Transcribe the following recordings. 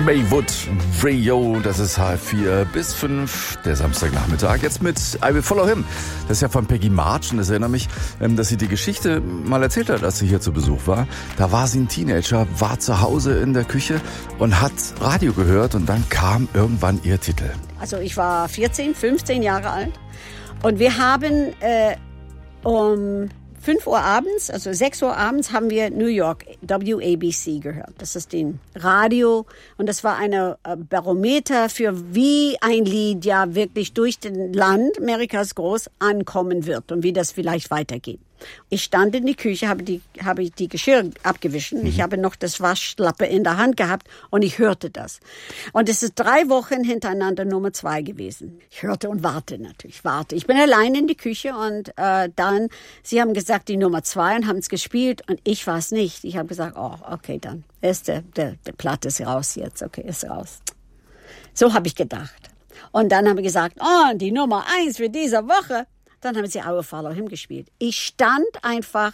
Maywood Radio, das ist H4 bis 5, der Samstagnachmittag. Jetzt mit I Will Follow Him. Das ist ja von Peggy March und ich erinnere mich, dass sie die Geschichte mal erzählt hat, als sie hier zu Besuch war. Da war sie ein Teenager, war zu Hause in der Küche und hat Radio gehört und dann kam irgendwann ihr Titel. Also ich war 14, 15 Jahre alt und wir haben um 5 Uhr abends, also 6 Uhr abends, haben wir New York WABC gehört. Das ist den Radio und das war eine Barometer für wie ein Lied ja wirklich durch den Land Amerikas groß ankommen wird und wie das vielleicht weitergeht. Ich stand in die Küche, habe die Geschirr abgewaschen. Ich habe noch das Waschlappe in der Hand gehabt und ich hörte das. Und es ist 3 Wochen hintereinander Nummer 2 gewesen. Ich hörte und warte natürlich, Ich bin allein in die Küche und dann, sie haben gesagt, die Nummer 2 und haben es gespielt und ich war es nicht. Ich habe gesagt, oh, okay, dann ist der Platte ist raus jetzt, okay, ist raus. So habe ich gedacht. Und dann haben wir gesagt, oh, die Nummer 1 für diese Woche. Dann haben sie I Will Follow Him gespielt. Ich stand einfach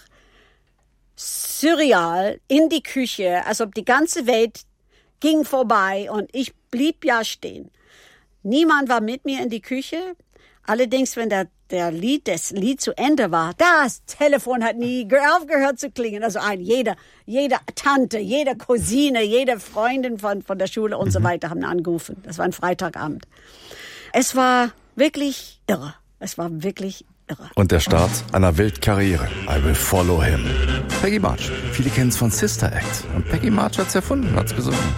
surreal in die Küche, als ob die ganze Welt ging vorbei und ich blieb ja stehen. Niemand war mit mir in die Küche. Allerdings, wenn das Lied zu Ende war, das Telefon hat nie aufgehört zu klingen. Also jede Tante, jede Cousine, jede Freundin von der Schule und so weiter haben angerufen. Das war ein Freitagabend. Es war wirklich irre. Es war wirklich irre. Und der Start einer Weltkarriere. I Will Follow Him. Peggy March. Viele kennen es von Sister Act. Und Peggy March hat's erfunden, hat's gesungen.